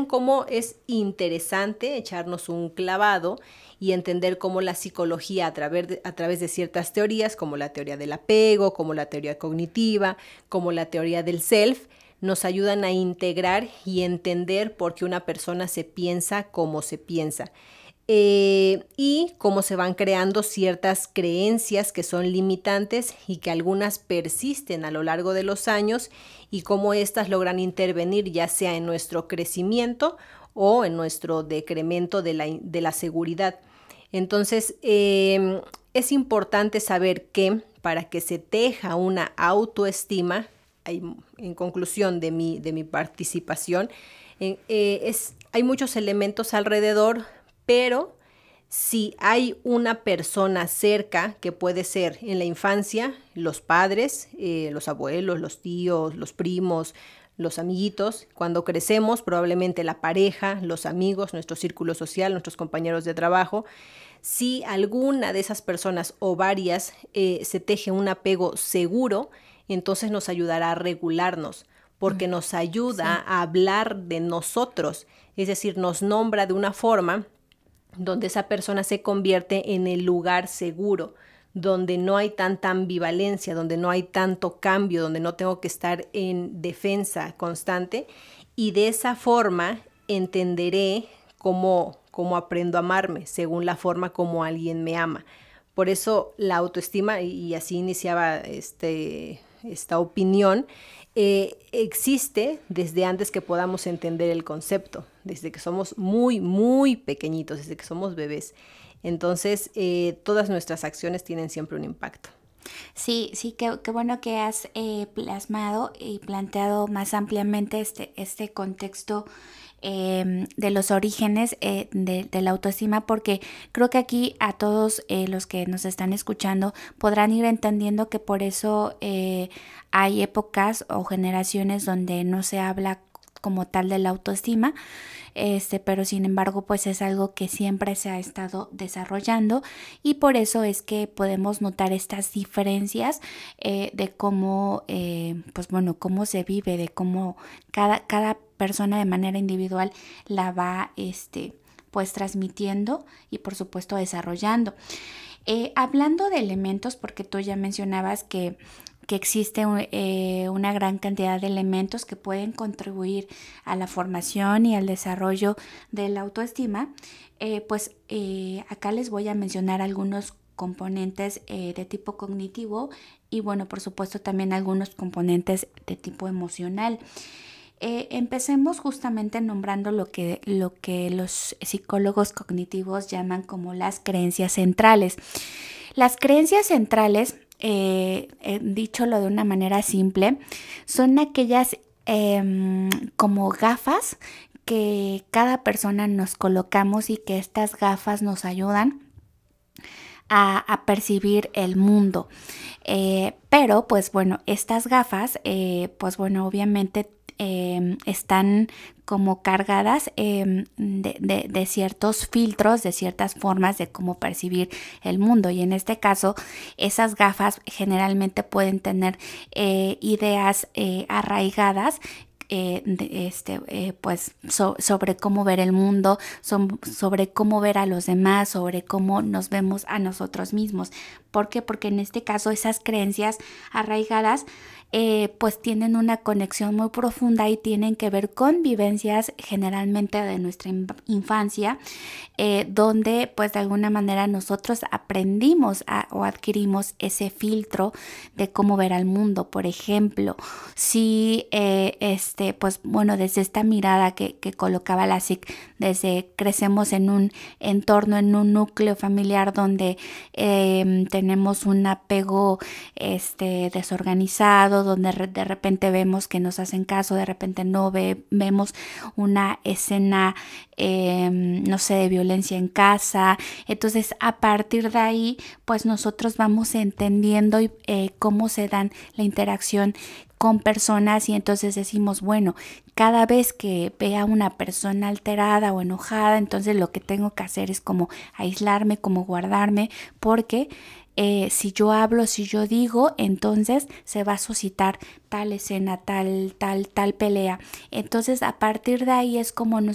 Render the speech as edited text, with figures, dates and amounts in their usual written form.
cómo es interesante echarnos un clavado y entender cómo la psicología a través de ciertas teorías, como la teoría del apego, como la teoría cognitiva, como la teoría del self, nos ayudan a integrar y entender por qué una persona se piensa como se piensa. Y cómo se van creando ciertas creencias que son limitantes y que algunas persisten a lo largo de los años y cómo éstas logran intervenir ya sea en nuestro crecimiento o en nuestro decremento de la seguridad. Entonces, es importante saber que para que se teja una autoestima, en conclusión de mi participación, hay muchos elementos alrededor, pero si hay una persona cerca, que puede ser en la infancia, los padres, los abuelos, los tíos, los primos, los amiguitos, cuando crecemos, probablemente la pareja, los amigos, nuestro círculo social, nuestros compañeros de trabajo. Si alguna de esas personas o varias se teje un apego seguro, entonces nos ayudará a regularnos, porque nos ayuda Sí. a hablar de nosotros, es decir, nos nombra de una forma donde esa persona se convierte en el lugar seguro, donde no hay tanta ambivalencia, donde no hay tanto cambio, donde no tengo que estar en defensa constante, y de esa forma entenderé cómo aprendo a amarme, según la forma como alguien me ama. Por eso la autoestima, y así iniciaba esta opinión, existe desde antes que podamos entender el concepto, desde que somos muy, muy pequeñitos, desde que somos bebés. Entonces, todas nuestras acciones tienen siempre un impacto. Sí, sí, qué bueno que has plasmado y planteado más ampliamente este contexto de los orígenes de la autoestima, porque creo que aquí a todos los que nos están escuchando podrán ir entendiendo que por eso hay épocas o generaciones donde no se habla como tal de la autoestima, pero sin embargo pues es algo que siempre se ha estado desarrollando, y por eso es que podemos notar estas diferencias de cómo pues bueno, cómo se vive, de cómo cada persona de manera individual la va pues transmitiendo y por supuesto desarrollando. Hablando de elementos, porque tú ya mencionabas que existe una gran cantidad de elementos que pueden contribuir a la formación y al desarrollo de la autoestima, acá les voy a mencionar algunos componentes de tipo cognitivo y bueno, por supuesto también algunos componentes de tipo emocional. Empecemos justamente nombrando lo que los psicólogos cognitivos llaman como las creencias centrales. Las creencias centrales, dicholo de una manera simple, son aquellas como gafas que cada persona nos colocamos y que estas gafas nos ayudan a percibir el mundo. Pero pues bueno, estas gafas, pues bueno, obviamente están como cargadas de ciertos filtros, de ciertas formas de cómo percibir el mundo, y en este caso esas gafas generalmente pueden tener ideas arraigadas sobre cómo ver el mundo, sobre cómo ver a los demás, sobre cómo nos vemos a nosotros mismos. ¿Por qué? Porque en este caso esas creencias arraigadas pues tienen una conexión muy profunda y tienen que ver con vivencias generalmente de nuestra infancia, donde pues de alguna manera nosotros aprendimos o adquirimos ese filtro de cómo ver al mundo. Por ejemplo, si pues bueno, desde esta mirada que colocaba la SIC, desde crecemos en un entorno, en un núcleo familiar donde tenemos un apego desorganizado, donde de repente vemos que nos hacen caso, de repente no vemos una escena no sé, de violencia en casa. Entonces a partir de ahí pues nosotros vamos entendiendo cómo se dan la interacción con personas, y entonces decimos, bueno, cada vez que vea una persona alterada o enojada, entonces lo que tengo que hacer es como aislarme, como guardarme, porque si yo hablo, si yo digo, entonces se va a suscitar tal escena, tal pelea. Entonces a partir de ahí es como